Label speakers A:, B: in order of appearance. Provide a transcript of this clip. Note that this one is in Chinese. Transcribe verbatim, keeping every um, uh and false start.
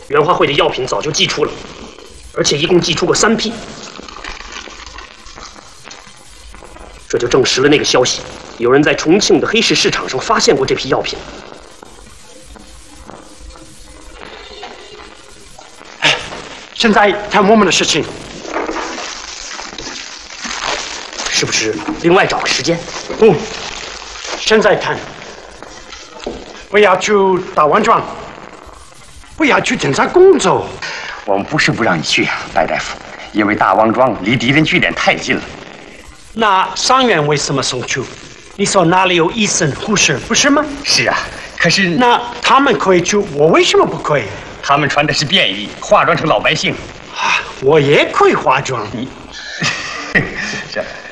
A: 援华会的药品早就寄出了，而且一共寄出过三批。这就证实了那个消息，有人在重庆的黑市市场上发现过这批药品。
B: 哎，现在谈我们的事情，
A: 是不是另外找个时间？
B: 不，现在谈。我要去大王庄，我要去侦察工作。
C: 我们不是不让你去啊，白大夫，因为大王庄离敌人据点太近了。
B: 那伤员为什么送去？你说哪里有医生、护士，不是吗？
C: 是啊，可是
B: 那他们可以去，我为什么不可以？
C: 他们穿的是便衣，化妆成老百姓。
B: 啊，我也可以化妆。
C: 你，这。